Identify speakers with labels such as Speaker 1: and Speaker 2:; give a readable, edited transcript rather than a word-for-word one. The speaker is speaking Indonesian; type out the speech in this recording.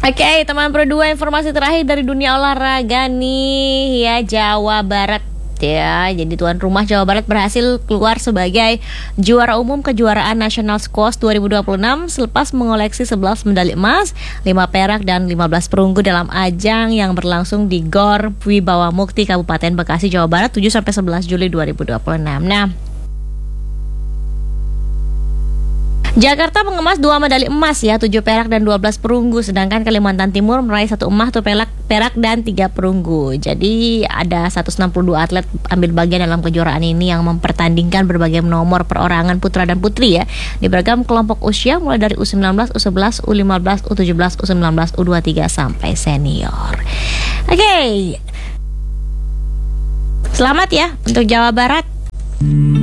Speaker 1: Oke, teman Pro 2, informasi terakhir dari dunia olahraga nih ya, Jawa Barat ya. Jadi tuan rumah Jawa Barat berhasil keluar sebagai juara umum kejuaraan Nasional Squash 2026 selepas mengoleksi 11 medali emas, 5 perak dan 15 perunggu dalam ajang yang berlangsung di GOR Wibawa Mukti Kabupaten Bekasi, Jawa Barat 7-11 Juli 2026. Nah, Jakarta mengemas 2 medali emas ya, 7 perak dan 12 perunggu. Sedangkan Kalimantan Timur meraih 1 emas, 1 perak dan 3 perunggu. Jadi ada 162 atlet ambil bagian dalam kejuaraan ini yang mempertandingkan berbagai nomor perorangan putra dan putri ya, di beragam kelompok usia mulai dari U19, U11, U15, U17, U19, U23 sampai senior. Oke. Selamat ya untuk Jawa Barat.